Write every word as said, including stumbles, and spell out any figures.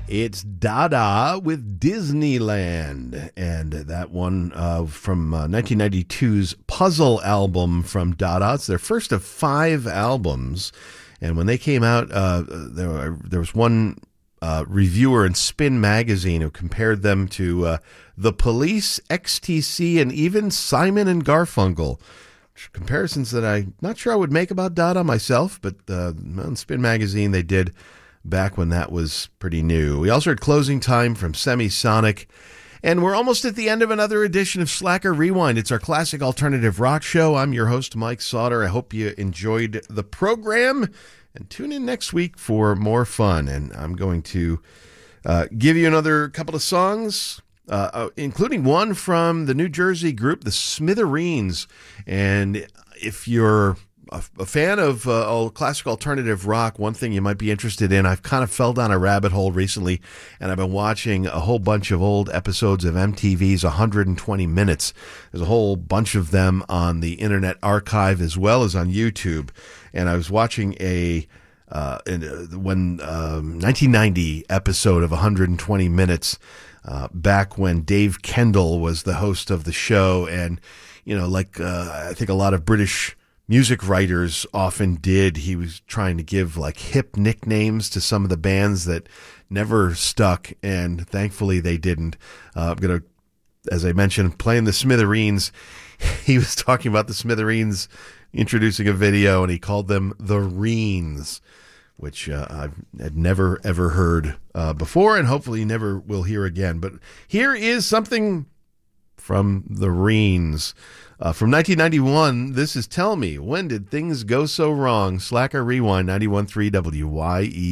It's Dada with Disneyland, and that one uh, from uh, nineteen ninety-two's Puzzle album from Dada. It's their first of five albums, and when they came out, uh, there, were, there was one uh, reviewer in Spin Magazine who compared them to uh, The Police, X T C, and even Simon and Garfunkel. Comparisons that I'm not sure I would make about Dada myself, but uh, on Spin Magazine they did back when that was pretty new. We also heard Closing Time from Semisonic, and we're almost at the end of another edition of Slacker Rewind. It's our classic alternative rock show. I'm your host, Mike Sauter. I hope you enjoyed the program, and tune in next week for more fun. And I'm going to uh, give you another couple of songs, uh, uh, including one from the New Jersey group, the Smithereens. And if you're a, a fan of uh, classic alternative rock, one thing you might be interested in, I've kind of fell down a rabbit hole recently, and I've been watching a whole bunch of old episodes of M T V's one hundred twenty minutes. There's a whole bunch of them on the Internet Archive as well as on YouTube. And I was watching a uh, in, uh, when um, nineteen ninety episode of one hundred twenty minutes, uh, back when Dave Kendall was the host of the show. And, you know, like uh, I think a lot of British music writers often did, he was trying to give like hip nicknames to some of the bands that never stuck, and thankfully they didn't. Uh, I'm going to, as I mentioned, playing the Smithereens. He was talking about the Smithereens introducing a video, and he called them the Reens, which uh, I had never, ever heard uh, before, and hopefully never will hear again. But here is something from the Reens. Uh, from nineteen ninety-one, this is Tell Me, When Did Things Go So Wrong? Slacker Rewind, ninety-one point three W Y E.